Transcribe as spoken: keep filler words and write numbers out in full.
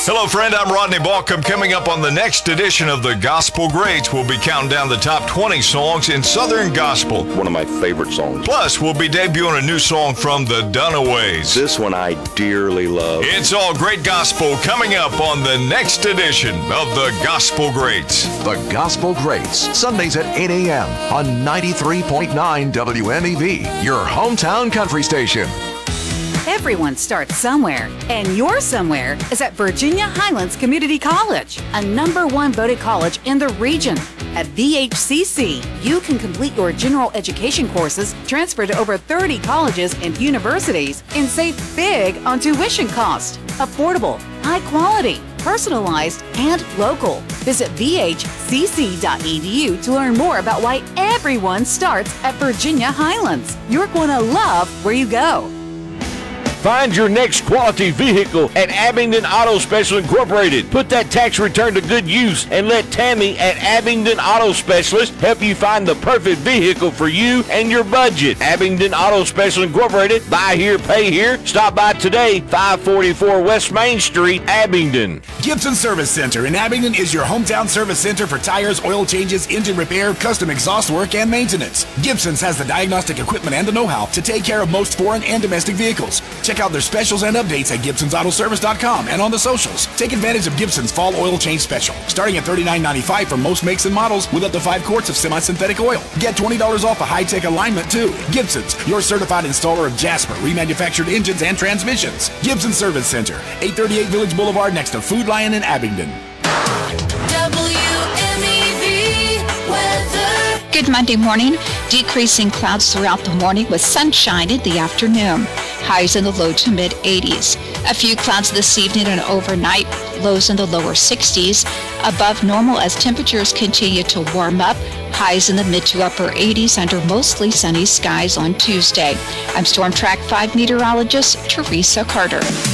Hello, friend. I'm Rodney Balcom. Coming up on the next edition of the Gospel Greats, we'll be counting down the top twenty songs in Southern Gospel. One of my favorite songs. Plus, we'll be debuting a new song from the Dunaways. This one I dearly love. It's all great gospel coming up on the next edition of the Gospel Greats. The Gospel Greats, Sundays at eight a.m. on ninety-three point nine W M E V, your hometown country station. Everyone starts somewhere, and your somewhere is at Virginia Highlands Community College, a number one voted college in the region. At V H C C, you can complete your general education courses, transfer to over thirty colleges and universities, and save big on tuition cost. Affordable, high quality, personalized, and local. Visit V H C C dot E D U to learn more about why everyone starts at Virginia Highlands. You're going to love where you go. Find your next quality vehicle at Abingdon Auto Special Incorporated. Put that tax return to good use and let Tammy at Abingdon Auto Specialist help you find the perfect vehicle for you and your budget. Abingdon Auto Special Incorporated. Buy here, pay here. Stop by today, five forty-four West Main Street, Abingdon. Gibson Service Center in Abingdon is your hometown service center for tires, oil changes, engine repair, custom exhaust work, and maintenance. Gibson's has the diagnostic equipment and the know-how to take care of most foreign and domestic vehicles. Check out their specials and updates at Gibsons Auto Service dot com and on the socials. Take advantage of Gibson's Fall Oil Change Special, starting at thirty-nine ninety-five for most makes and models with up to five quarts of semi-synthetic oil. Get twenty dollars off a high-tech alignment, too. Gibson's, your certified installer of Jasper remanufactured engines and transmissions. Gibson Service Center, eight thirty-eight Village Boulevard next to Food Lion in Abingdon. W M E V weather. Good Monday morning. Decreasing clouds throughout the morning with sunshine in the afternoon. Highs in the low to mid eighties. A few clouds this evening and overnight. Lows in the lower sixties. Above normal as temperatures continue to warm up. Highs in the mid to upper eighties under mostly sunny skies on Tuesday. I'm Storm Track five meteorologist Teresa Carter.